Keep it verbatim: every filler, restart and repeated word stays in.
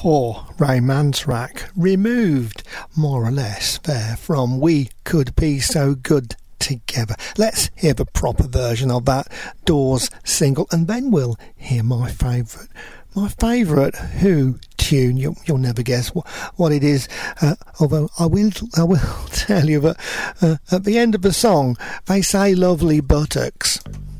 poor Ray Manzarek, removed more or less there from We Could Be So Good Together. Let's hear the proper version of that Doors single, and then we'll hear my favourite my favourite Who tune. You'll, you'll never guess what, what it is, uh, although I will I will tell you that uh, at the end of the song they say lovely buttocks.